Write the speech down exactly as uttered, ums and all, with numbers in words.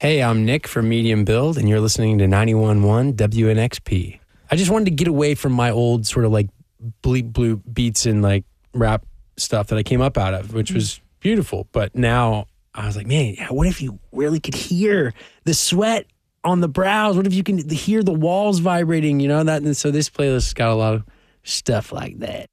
Hey, I'm Nick from Medium Build, and you're listening to ninety-one point one W N X P. I just wanted to get away from my old sort of like bleep blue beats and like rap stuff that I came up out of, which was beautiful. But now I was like, man, what if you really could hear the sweat on the brows? What if you can hear the walls vibrating, you know? That, and so this playlist has got a lot of stuff like that.